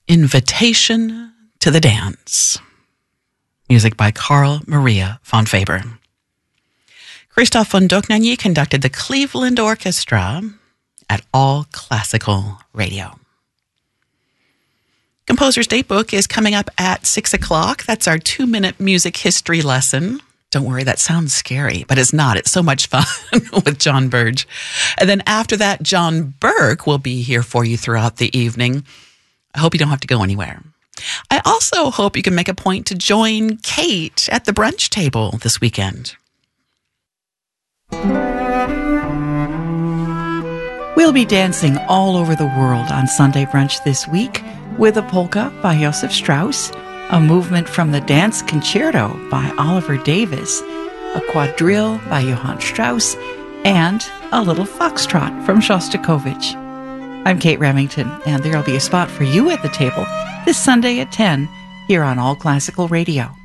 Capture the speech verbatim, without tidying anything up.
Invitation to the Dance. Music by Carl Maria von Faber. Christoph von Dohnanyi conducted the Cleveland Orchestra at All Classical Radio. Composer's Datebook is coming up at six o'clock. That's our two-minute music history lesson. Don't worry, that sounds scary, but it's not. It's so much fun with John Burge. And then after that, John Burke will be here for you throughout the evening. I hope you don't have to go anywhere. I also hope you can make a point to join Kate at the brunch table this weekend. We'll be dancing all over the world on Sunday brunch this week with a polka by Joseph Strauss, a movement from the Dance Concerto by Oliver Davis, a quadrille by Johann Strauss, and a little foxtrot from Shostakovich. I'm Kate Remington, and there'll be a spot for you at the table this Sunday at ten here on All Classical Radio.